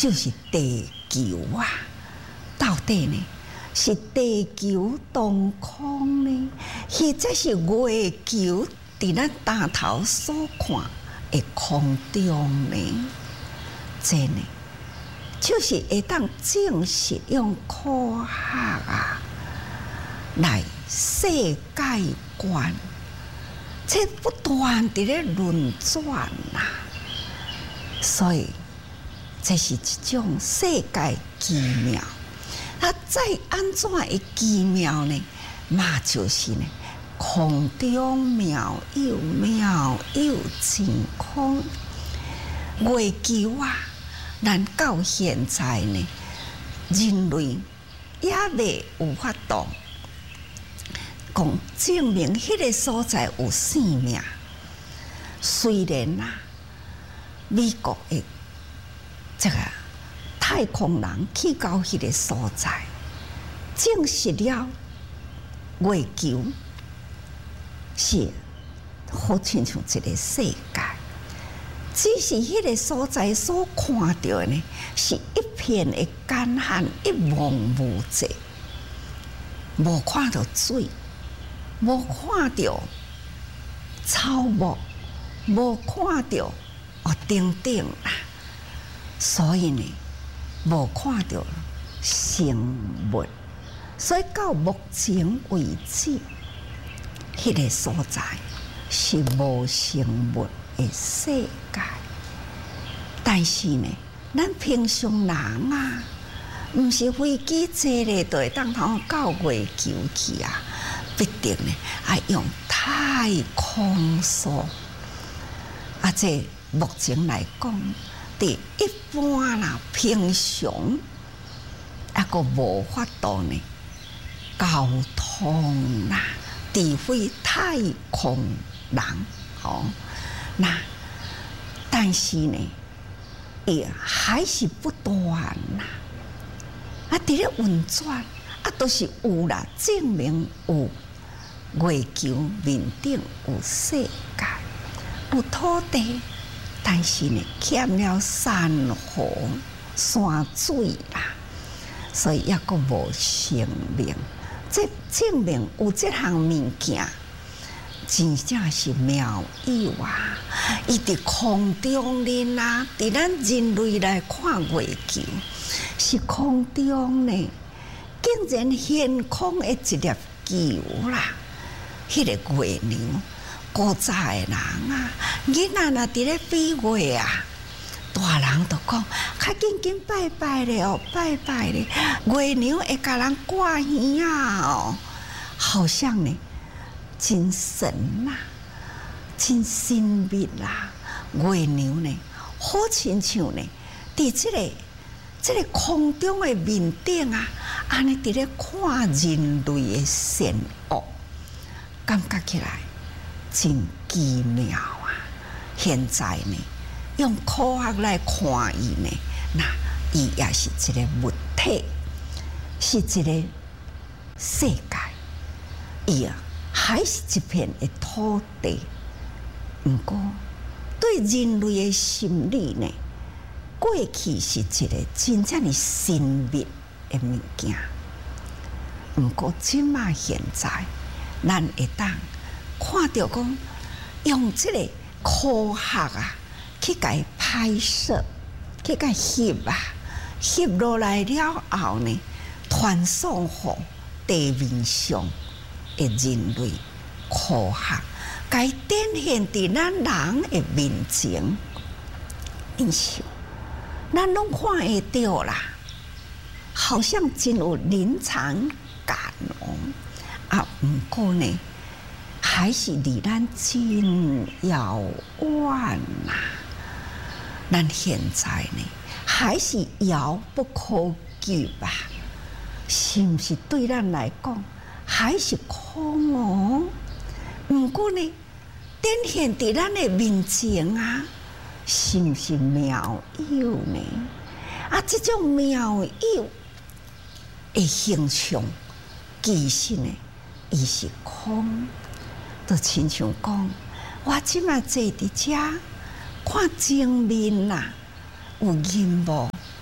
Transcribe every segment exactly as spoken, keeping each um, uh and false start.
就是地球啊。到底呢，是地球动空呢，或者是月球伫咱大头所看的空中呢？这呢，就是会当证实用科学啊来世界观，这不断伫咧轮转啊，所以这是一种世界奇妙。啊，再安怎会奇妙呢？嘛就是呢，空中妙有，妙有真空。月球啊，咱到现在呢，人类也未有法度讲证明迄个所在有生命。虽然啊，美国的这个太空人去到迄个所在，证实了月球是好亲像一个世界，只是迄个所在所看到的呢，是一片的干旱，一望无际，无看到水，无看到草木，无看到哦等等啦，所以呢，无看到生物，所以到目前为止，迄个所在是无生物的世界。但是呢，咱平常人啊，毋是飞机坐咧，就会当通到月球去啊，必定呢要用太空梭。啊，这目前来讲，伫一般啦，平常啊个无法度呢交通啦，除非太空人哦。那但是呢，也还是不断啦。啊，伫咧运转啊，都是有啦，证明有月球面顶有世界，有土地。但是呢，欠了山河、山水啦，所以抑阁无生命。这证明有这项物件，真正是妙有啊！伊伫空中呢啊，伫咱人类来看月球，是空中呢，竟然悬空的一粒球啦，迄、那个月亮。古早的人啊，囡仔若伫咧飞月啊，大人就讲：较紧紧拜拜咧哦，拜拜咧！月娘会甲人挂耳啊哦，好像呢，真神啦、啊，真神秘啦、啊！月娘呢，好亲像呢，伫即、這个即、這个空中的面顶啊，安尼伫咧看人类的善恶，感觉起来。真奇妙啊！现在呢，用科学来看伊呢，那伊也是一个物体，是一个世界，伊啊还是一片的土地。不过，对人类的心理呢，过去是一个真正的神秘的物件。不过，即马现在，咱会当。看到讲用这个科学啊，去甲伊拍摄，去甲翕啊，翕落来了后呢，传送互地面上的人类科学，甲伊展现伫咱人的面前。你想，咱拢看会到啦，好像真有临场感哦。啊，不过呢。还是离咱真遥远呐、啊！咱现在呢，还是遥不可及吧？是不是对咱来讲还是空哦？不过呢，展现伫咱的面前啊，是不是妙有呢？啊，这种妙有的形象，其实呢，伊是空。就亲像讲，我即马坐伫遮看前面啦，有银幕，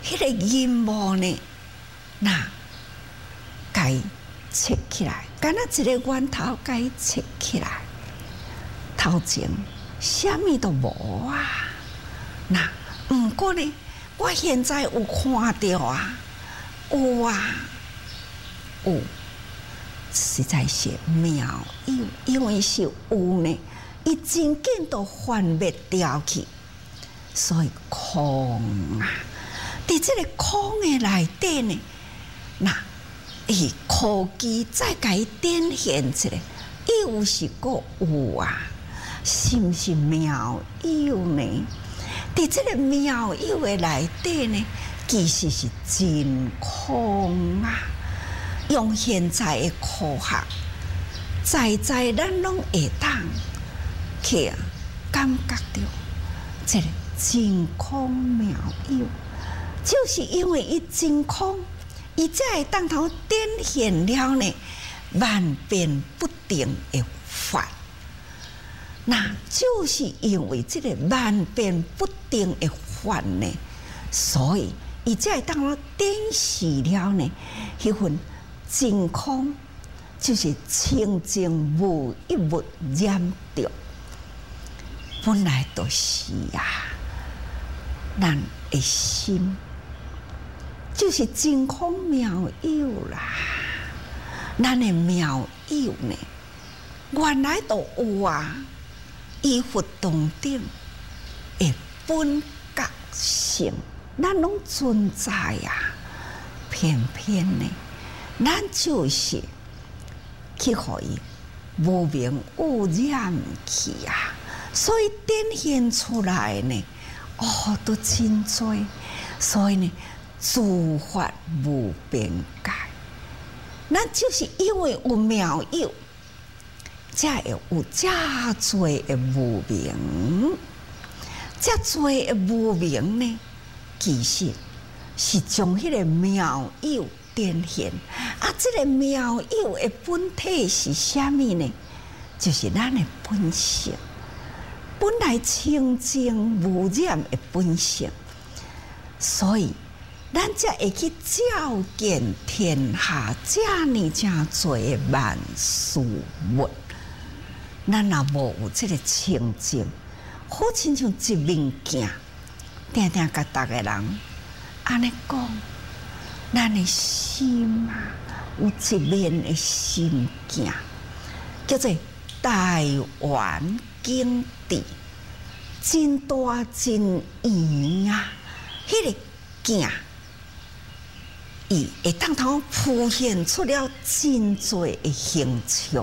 迄个银幕呢，那该切起来，敢若一个源头该切起来，头前啥物都无啊。那毋过呢，我现在有看到啊，有啊，有，实在是妙有，因为是有呢，伊真紧都幻灭掉去，所以空啊，伫这个空的内底呢，那伊科技再甲伊展现出来，又是个有啊，是毋是妙有呢？伫这个妙有的内底呢，其实是真空啊！用现在的科学，在在咱拢会当去感觉到这个真空妙有，就是因为伊真空，伊才会当头展现了呢万变不定的法。那就是因为这个万变不定的法呢，所以伊才会当我展示了呢，迄份真空就是清净无一物染着，本来就是啊，咱的心就是真空妙有啦，咱的妙有呢，原来都有啊。依佛当中的本觉性，咱拢存在啊。偏偏呢，咱就是去互伊无明污染去啊，所以展现出来呢，哦，都真多。所以呢，诸法无边界，咱就是因为有妙有。才会有遮多的无明，遮多的无明呢，其实是将迄个妙有展现。啊，这个妙有的本体是啥物呢？就是咱的本性，本来清净无染的本性，所以咱才会去照见天下遮尔遮多的万事物。咱若无有这个清净，好亲像一面镜，定定甲逐个人安尼讲，咱的心啊，有一面的心镜，叫做台湾景致，真大真圆啊！迄、那个镜，伊会当头浮现出了真多的形象。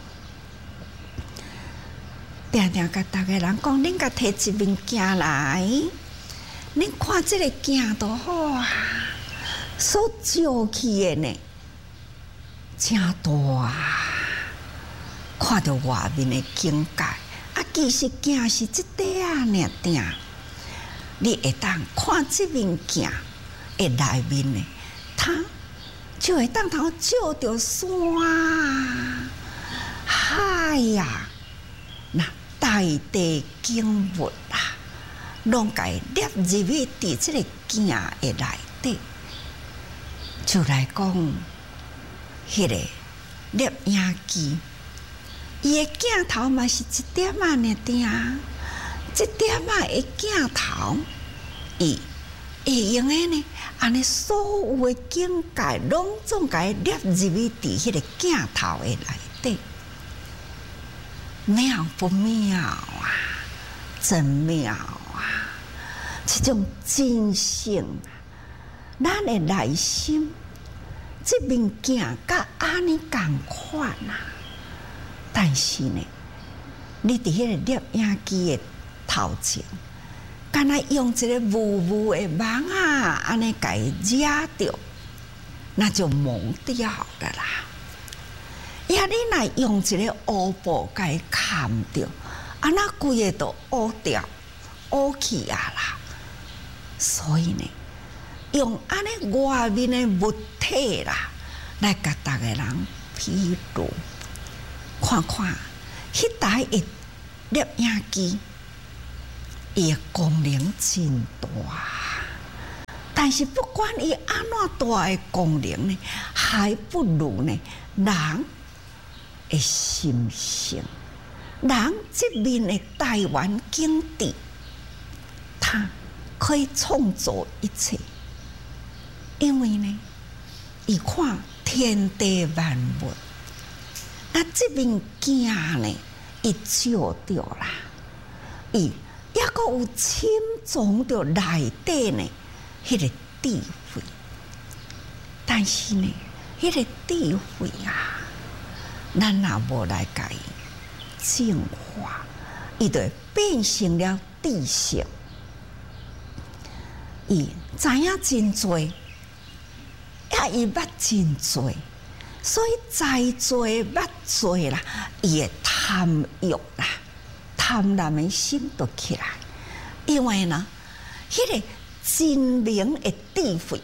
定定甲逐个人讲，恁甲摕一面镜来，恁看这个镜都好啊，所照起的呢，真大啊！看到外面的境界，啊，其实镜是一块啊，尔定，你会当看这面镜的内面呢，它就会当头照到山、海呀，那。大地景物啊，拢甲伊摄入去伫即个镜的内底，就来讲，迄个摄影机，伊的镜头嘛是一点啊尔点，一点啊的镜头，伊会用的呢，安尼所有的境界，拢总甲伊摄入去伫迄个镜头的内底。妙不妙啊？真妙啊！这种真性啊，咱的内心，这面镜甲安尼共款啊。但是呢，你伫迄个摄影机的头前，敢若用一个雾雾的网啊，安尼甲伊惹着，那就蒙掉了啦。呀，你若用一个乌布甲伊盖着，啊，那规个都乌掉、乌去啊啦。所以呢，用安尼外面的物体啦，来甲逐个人披露，看看迄台的摄影机，伊的功能真大，但但是不管伊安怎大的功能呢，还不如呢人的心性。人这面的台湾经济，它可以创造一切，因为呢，伊看天地万物，啊，这面镜呢，伊照着啦，伊也阁有深藏着内底呢，迄个智慧。但是呢，迄个智慧啊，咱若无来甲伊净化，伊就变成了知识。伊知影真多，也伊捌真多，所以在多捌多啦，伊会贪欲啦，贪婪的心就起来。因为呢，迄、那个真明的智慧，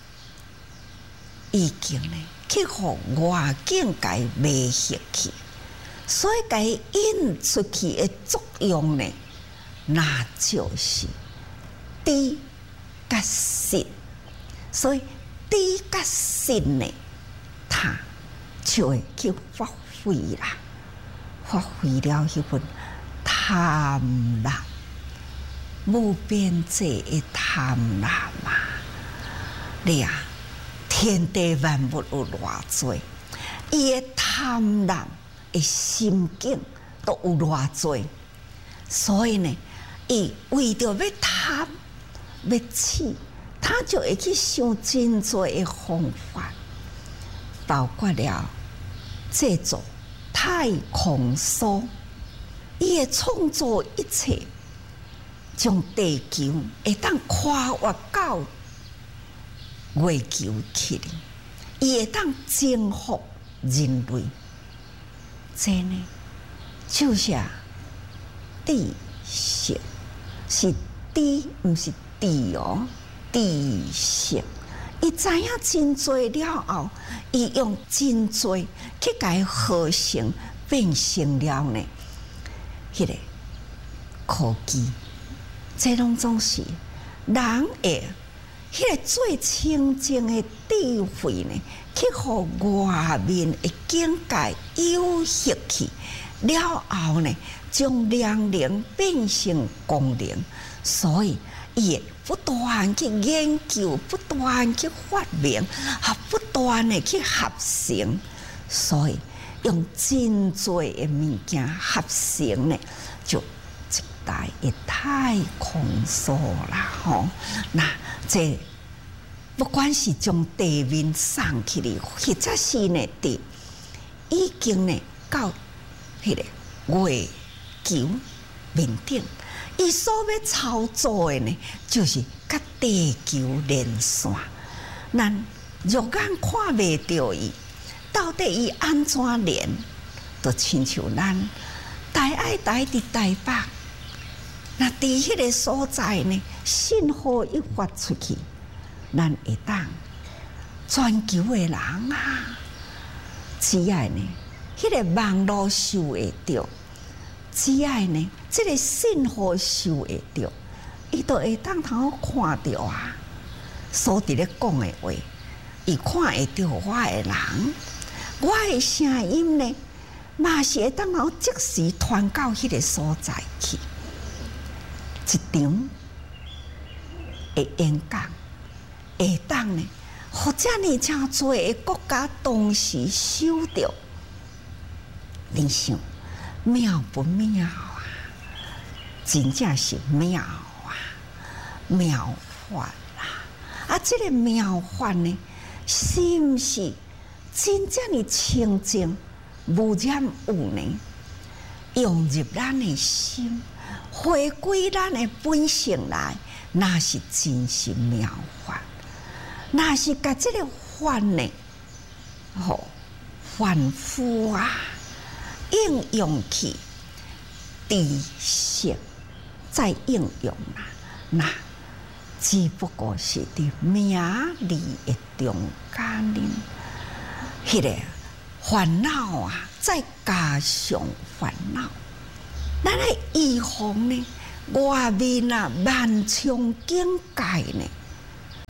已经呢去互外境界迷惑去。所以，该引出去的作用呢，那就是知甲信。所以，知甲信呢，它就会去发挥啦，发挥了迄份贪婪，无边际的贪婪嘛。你啊，天地万物有偌多，伊的贪婪的心境都有偌多，所以呢，伊为着要贪要饲，他就会去想真多的方法，包括了制作太空梭，伊会创造一切，将地球会当跨越到月球去哩，伊会当征服人类。这呢，就是知识，是知，不是知哦，知识。伊知影真多了后，伊用真多去甲伊合成，变成了呢，迄、那个科技。这拢总是人会迄个最清净的智慧呢，去互外面的境界诱惑去了后呢，将良能变成功能，所以伊会不断去研究，不断去发明，啊，不断的去合成，所以用真多的物件合成呢，就一台一太空梭啦，吼，那这。不管是从地面送起哩，或者是呢，伫已经呢到迄个月球面顶，伊所要操作的呢，就是甲地球连线。咱肉眼看袂到伊，到底伊安怎连？就亲像咱台爱台伫台北，那伫迄个所在呢，信号一发出去。咱会当全球的人啊，只要呢，迄、那个网络收会到，只要呢，这个信号收会到，伊都会当通看到啊。所伫咧讲的话，伊看会到我的人，我的声音呢，嘛是会当通即时传到迄个所在去，一场的演讲。会当呢，或者呢，真多的国家同时收到，你想妙不妙啊？真正是妙啊，妙法啦！啊，这个妙法呢，是不是真正的清净无染有呢？融入咱的心，回归咱的本性来，那是真是妙法。那是甲这个法呢，吼，反复啊，应用去知识，再应用啦。那只不过是伫名利的中间呢，迄个烦恼啊，再加上烦恼，咱来预防呢，外面啊万重境界呢。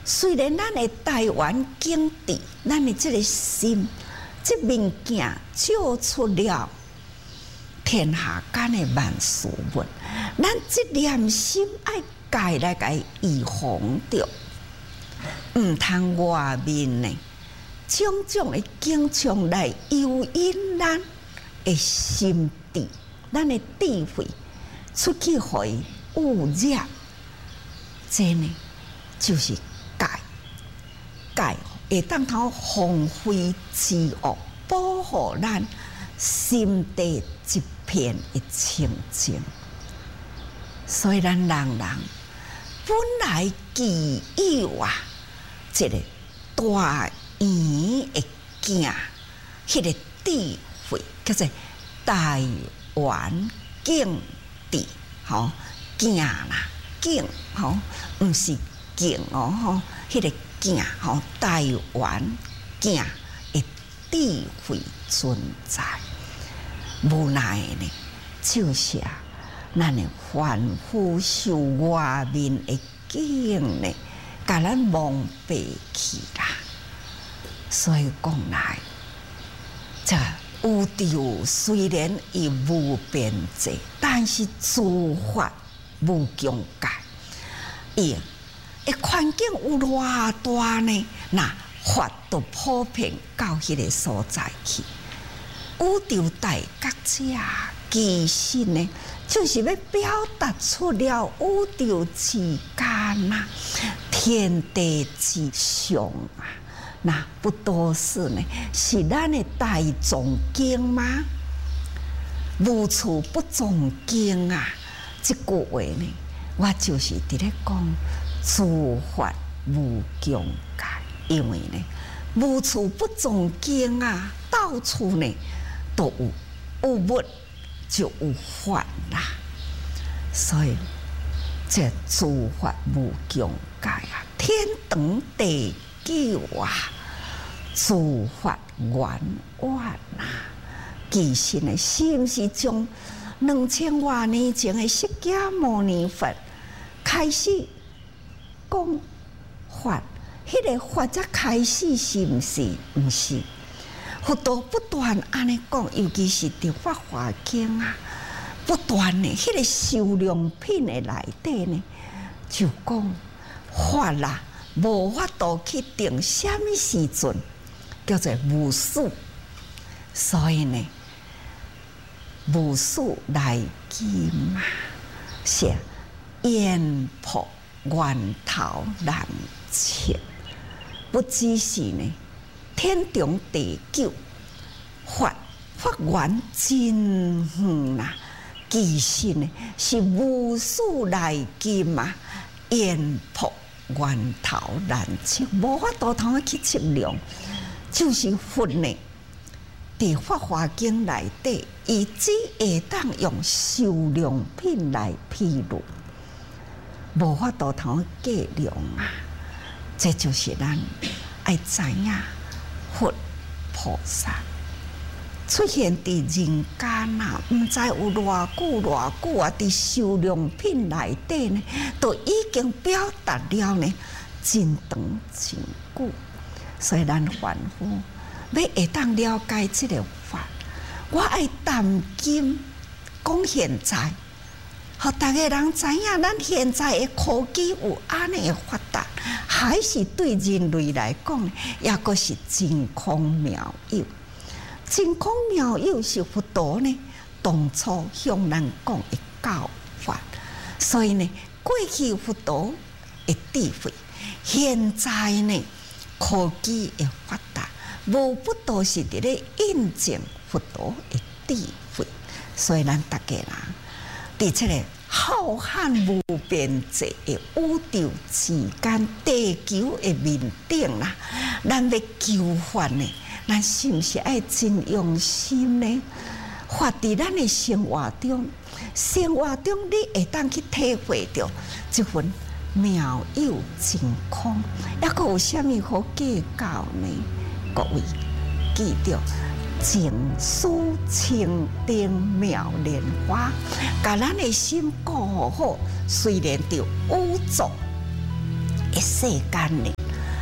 虽然咱的台湾经济，咱的这个心，这物件照出了天下间的万事问，咱这念心爱家来家预防着，毋通外面呢种种的景象来诱引咱的心智，咱的智慧出去互伊污染，这呢就是戒。戒会当通防非之恶，保护咱心地一片的清净。所以咱人人本来具有啊，一个大圆的镜，迄个智慧叫做台湾景智，吼镜啦景，吼毋是镜哦，吼迄个镜，吼台湾镜的智慧存在。无奈呢，就是啊，咱的凡夫受外面的景呢，甲咱蒙蔽去啦。所以讲来，这宇宙虽然伊无边际，但是诸法无疆界。伊的环境有偌大呢？那法都普遍到迄个所在去。宇宙大觉者其实呢，就是要表达出了宇宙之间呐，天地之上啊。那不都是呢？是咱的大众经吗？无处不众经啊！这句话呢，我就是伫咧讲诸法无疆界，因为呢，无处不众经啊，到处呢都有有物就有法啦。所以这诸法无疆界啊，天长地久啊，诸法圆满啊。其实呢，是毋是从两千多年前的释迦牟尼佛开始讲法，迄、那个法才开始，是毋是？毋是。佛陀不断安尼讲，尤其是伫《法华经》啊，不断呢，迄、那个受量品的内底呢，就讲法啦。无法度去定什么时阵叫做无数，所以呢，无数来经啊，是烟破源头难测，不只是呢天长地久，法法源真远啊，其实呢是无数来经啊，烟破源头难测，无法度通去测量，就是佛呢。伫《法华经》内底，伊只会当用受量品来披露，无法度通计量啊！这就是咱爱知影，佛菩萨出现伫人间啊，毋知有偌久偌久啊！伫受量品内底呢，都已经表达了呢，真长真久。所以咱凡夫要会当了解这个法，我爱谈今讲现在，互大家人知影，咱现在的科技有安尼的发达，还是对人类来讲，也个是真空妙有。真空妙有是佛陀呢当初向咱讲的教法，所以呢，过去佛陀的智慧，现在呢科技的发达，无不都是伫咧印证佛陀的智慧。所以咱大家人伫这个浩瀚无边际的宇宙之间、地球的面顶啦，咱要求法呢？咱是毋是爱真用心呢？发伫咱的生活中，生活中你会当去体会到这份妙有真空，抑阁有啥物好计较呢？各位记着，静思清定妙莲花，甲咱的心顾好，虽然着污浊的世间呢。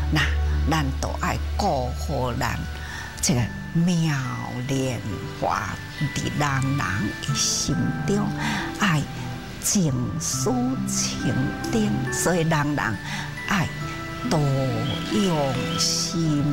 那咱都爱顾好咱这个妙莲花伫人人的心中，爱静思清定，所以人人爱多用心。